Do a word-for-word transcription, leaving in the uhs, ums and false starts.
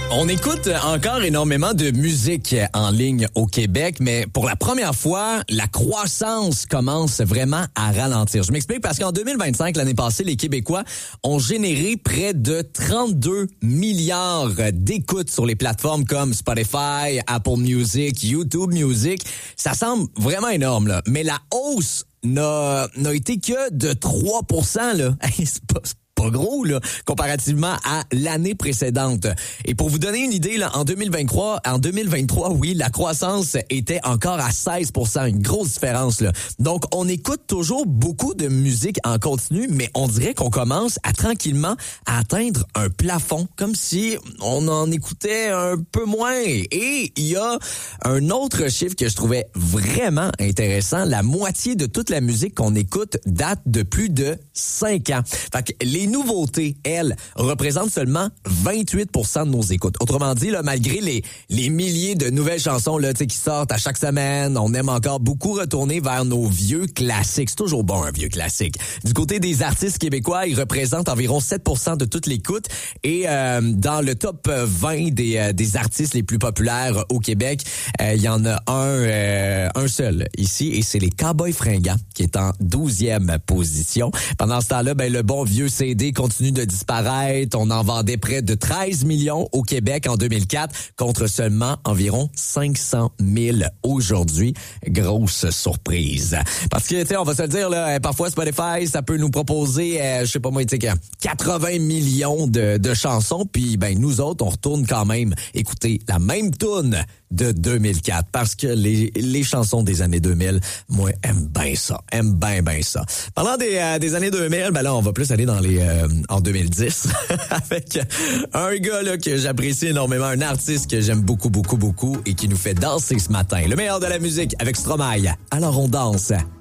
On écoute encore énormément de musique en ligne au Québec, mais pour la première fois, la croissance commence vraiment à ralentir. Je m'explique parce qu'en deux mille vingt-cinq, l'année passée, les Québécois ont généré près de trente-deux milliards d'écoutes sur les plateformes comme Spotify, Apple Music, YouTube Music. Ça semble vraiment énorme, là. Mais la hausse n'a, n'a été que de trois pour cent, là. C'est pas, c'est pas gros, là, comparativement à l'année précédente. Et pour vous donner une idée, là, en deux mille vingt-trois, en deux mille vingt-trois, oui, la croissance était encore à seize pour cent, une grosse différence, là. Donc, on écoute toujours beaucoup de musique en continu, mais on dirait qu'on commence à tranquillement à atteindre un plafond, comme si on en écoutait un peu moins. Et il y a un autre chiffre que je trouvais vraiment intéressant. La moitié de toute la musique qu'on écoute date de plus de cinq ans. Fait que les nouveautés, elles, représentent seulement vingt-huit pour cent de nos écoutes. Autrement dit, là, malgré les, les milliers de nouvelles chansons là, qui sortent à chaque semaine, on aime encore beaucoup retourner vers nos vieux classiques. C'est toujours bon, un vieux classique. Du côté des artistes québécois, ils représentent environ sept pour cent de toute l'écoute. Et euh, dans le top vingt des, euh, des artistes les plus populaires au Québec, euh, il y en a un, euh, un seul ici, et c'est les Cowboys Fringants, qui est en douzième position. Pendant ce temps-là, ben, le bon vieux C D continue de disparaître. On en vendait près de treize millions au Québec en deux mille quatre contre seulement environ cinq cent mille aujourd'hui. Grosse surprise. Parce que, tu sais, on va se le dire, là, parfois Spotify, ça peut nous proposer, euh, je sais pas moi, tu sais, quatre-vingts millions de, de chansons. Puis, ben, nous autres, on retourne quand même écouter la même toune de deux mille quatre parce que les, les chansons des années deux mille, moi, aime bien ça. Aime bien, bien ça. Parlant des, euh, des années deux mille, ben là, on va plus aller dans les euh, en deux mille dix avec un gars là que j'apprécie énormément, un artiste que j'aime beaucoup, beaucoup, beaucoup et qui nous fait danser ce matin. Le meilleur de la musique avec Stromae. Alors, on danse.